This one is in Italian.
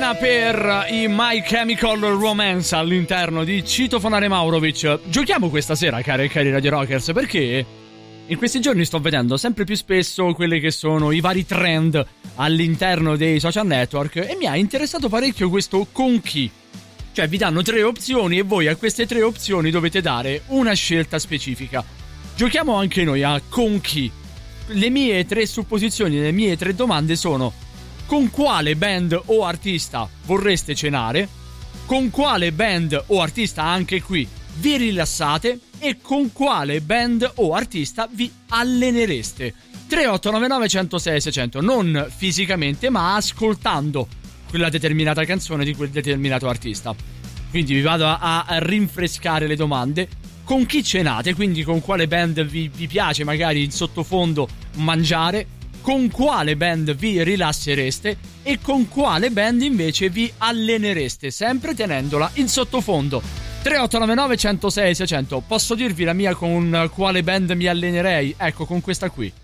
Elena per i My Chemical Romance all'interno di Citofonare Maurovic. Giochiamo questa sera, cari e cari Radio Rockers, perché in questi giorni sto vedendo sempre più spesso quelli che sono i vari trend all'interno dei social network e mi ha interessato parecchio questo con chi. Cioè vi danno 3 opzioni e voi a queste 3 opzioni dovete dare una scelta specifica. Giochiamo anche noi a con chi. Le mie 3 supposizioni, le mie 3 domande sono: con quale band o artista vorreste cenare? Con quale band o artista, anche qui, vi rilassate? E con quale band o artista vi allenereste? 3899 106 600, non fisicamente ma ascoltando quella determinata canzone di quel determinato artista. Quindi vi vado a rinfrescare le domande. Con chi cenate? Quindi con quale band vi piace magari in sottofondo mangiare? Con quale band vi rilassereste? E con quale band invece vi allenereste, sempre tenendola in sottofondo? 3899 106 600. Posso dirvi la mia con quale band mi allenerei? Ecco, con questa qui.